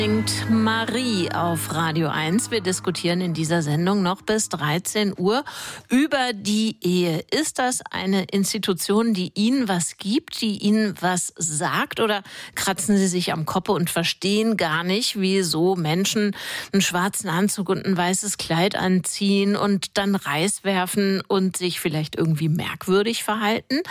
Singt Marie auf Radio 1. Wir diskutieren in dieser Sendung noch bis 13 Uhr über die Ehe. Ist das eine Institution, die Ihnen was gibt, die Ihnen was sagt? Oder kratzen Sie sich am Kopf und verstehen gar nicht, wieso Menschen einen schwarzen Anzug und ein weißes Kleid anziehen und dann Reis werfen und sich vielleicht irgendwie merkwürdig verhalten?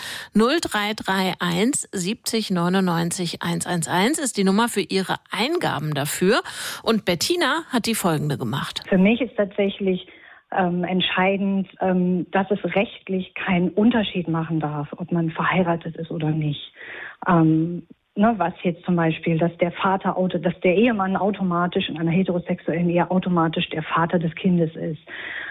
0331 70 99 111 ist die Nummer für Ihre Eingaben dafür. Und Bettina hat die folgende gemacht. Für mich ist tatsächlich entscheidend, dass es rechtlich keinen Unterschied machen darf, ob man verheiratet ist oder nicht. Was jetzt zum Beispiel, dass der Ehemann automatisch in einer heterosexuellen Ehe automatisch der Vater des Kindes ist.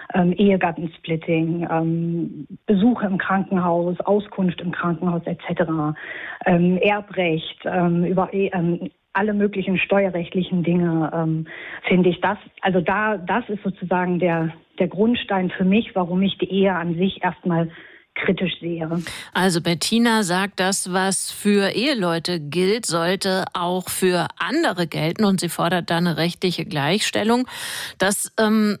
Ehegattensplitting, Besuche im Krankenhaus, Auskunft im Krankenhaus etc., Erbrecht, alle möglichen steuerrechtlichen Dinge, finde ich das. Also das ist sozusagen der Grundstein für mich, warum ich die Ehe an sich erstmal kritisch sehe. Also Bettina sagt, das, was für Eheleute gilt, sollte auch für andere gelten und sie fordert da eine rechtliche Gleichstellung. Das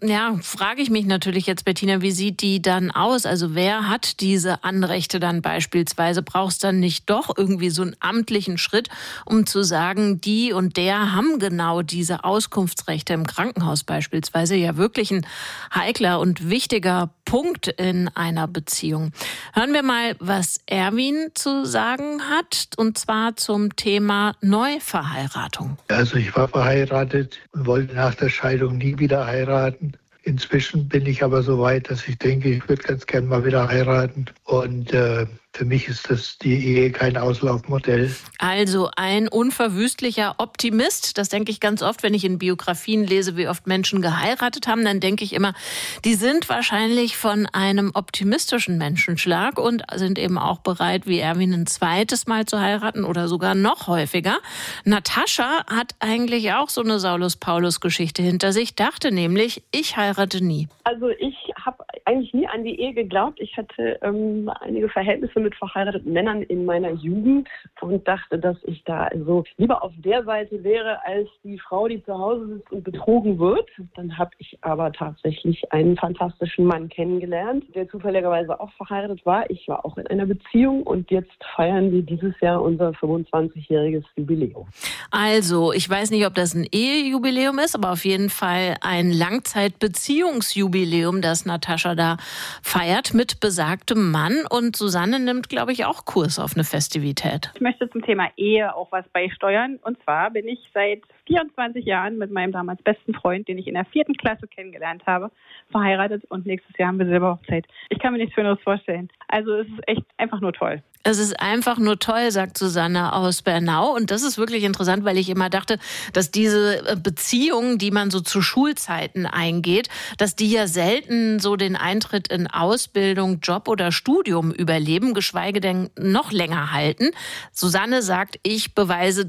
frage ich mich natürlich jetzt, Bettina, wie sieht die dann aus? Also wer hat diese Anrechte dann beispielsweise? Braucht es dann nicht doch irgendwie so einen amtlichen Schritt, um zu sagen, die und der haben genau diese Auskunftsrechte im Krankenhaus beispielsweise? Ja, wirklich ein heikler und wichtiger Punkt in einer Beziehung. Hören wir mal, was Erwin zu sagen hat, und zwar zum Thema Neuverheiratung. Also ich war verheiratet und wollte nach der Scheidung nie wieder heiraten. Inzwischen bin ich aber so weit, dass ich denke, ich würde ganz gern mal wieder heiraten. Und für mich ist die Ehe kein Auslaufmodell. Also ein unverwüstlicher Optimist. Das denke ich ganz oft, wenn ich in Biografien lese, wie oft Menschen geheiratet haben. Dann denke ich immer, die sind wahrscheinlich von einem optimistischen Menschenschlag und sind eben auch bereit, wie Erwin, ein zweites Mal zu heiraten oder sogar noch häufiger. Natascha hat eigentlich auch so eine Saulus-Paulus-Geschichte hinter sich, dachte nämlich, ich heirate nie. Also ich habe eigentlich nie an die Ehe geglaubt. Ich hatte einige Verhältnisse mit verheirateten Männern in meiner Jugend und dachte, dass ich da also lieber auf der Seite wäre, als die Frau, die zu Hause sitzt und betrogen wird. Dann habe ich aber tatsächlich einen fantastischen Mann kennengelernt, der zufälligerweise auch verheiratet war. Ich war auch in einer Beziehung und jetzt feiern wir dieses Jahr unser 25-jähriges Jubiläum. Also, ich weiß nicht, ob das ein Ehejubiläum ist, aber auf jeden Fall ein Langzeitbeziehungsjubiläum, das Natascha da feiert mit besagtem Mann. Und Susanne nimmt, glaube ich, auch Kurs auf eine Festivität. Ich möchte zum Thema Ehe auch was beisteuern. Und zwar bin ich seit 24 Jahren mit meinem damals besten Freund, den ich in der 4. Klasse kennengelernt habe, verheiratet. Und nächstes Jahr haben wir Silberhochzeit. Ich kann mir nichts Schöneres vorstellen. Also es ist echt einfach nur toll. Es ist einfach nur toll, sagt Susanne aus Bernau. Und das ist wirklich interessant, weil ich immer dachte, dass diese Beziehungen, die man so zu Schulzeiten eingeht, dass die ja selten so den Eintritt in Ausbildung, Job oder Studium überleben, geschweige denn noch länger halten. Susanne sagt, ich beweise